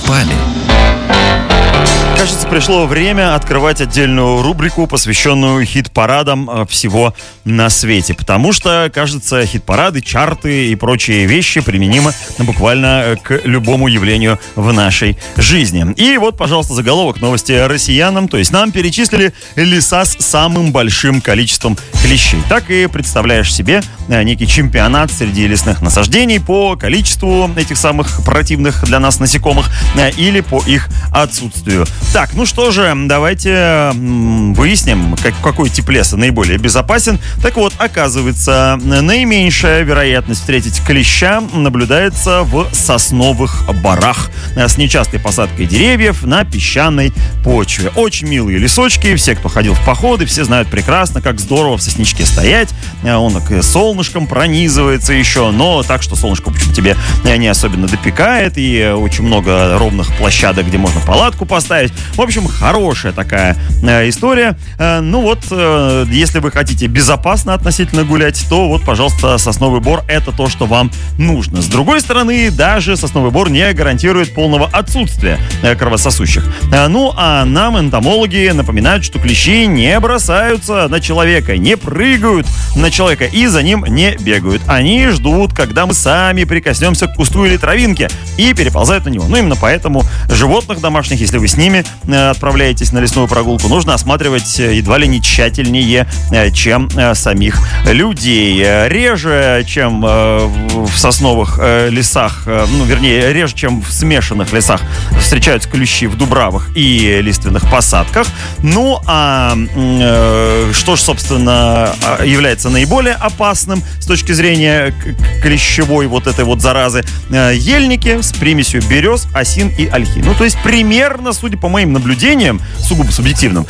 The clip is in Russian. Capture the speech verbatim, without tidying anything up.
спали. Кажется, пришло время открывать отдельную рубрику, посвященную хит-парадам всего на свете. Потому что, кажется, хит-парады, чарты и прочие вещи применимы буквально к любому явлению в нашей жизни. И вот, пожалуйста, заголовок новости россиянам. То есть нам перечислили леса с самым большим количеством клещей. Так и представляешь себе некий чемпионат среди лесных насаждений по количеству этих самых противных для нас насекомых или по их отсутствию. Так, ну что же, давайте выясним, как, какой тип леса наиболее безопасен. Так вот, оказывается, наименьшая вероятность встретить клеща наблюдается в сосновых борах с нечастой посадкой деревьев на песчаной почве. Очень милые лесочки, все, кто ходил в походы, все знают прекрасно, как здорово в сосничке стоять. Он так солнышком пронизывается еще, но так, что солнышко, в общем, тебе не особенно допекает, и очень много ровных площадок, где можно палатку поставить. В общем, хорошая такая э, история. Э, ну вот, э, если вы хотите безопасно относительно гулять, то вот, пожалуйста, сосновый бор — это то, что вам нужно. С другой стороны, даже сосновый бор не гарантирует полного отсутствия э, кровососущих. Э, ну, а нам энтомологи напоминают, что клещи не бросаются на человека, не прыгают на человека и за ним не бегают. Они ждут, когда мы сами прикоснемся к кусту или травинке, и переползают на него. Ну, именно поэтому животных домашних, если вы с ними отправляетесь на лесную прогулку, нужно осматривать едва ли не тщательнее, чем самих людей. Реже, чем в сосновых лесах, ну, вернее, реже, чем в смешанных лесах встречаются клещи в дубравах и лиственных посадках. Ну, а что же, собственно, является наиболее опасным с точки зрения клещевой вот этой вот заразы? Ельники с примесью берез, осин и ольхи. Ну, то есть примерно, судя по моим наблюдениям, сугубо субъективным,